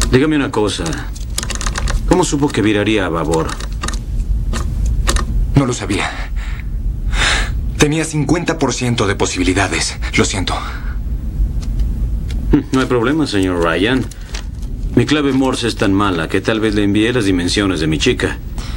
Dígame una cosa. ¿Cómo supo que viraría a babor? No lo sabía. Tenía 50% de posibilidades. Lo siento. No hay problema, señor Ryan. Mi clave Morse es tan mala que tal vez le envié las dimensiones de mi chica.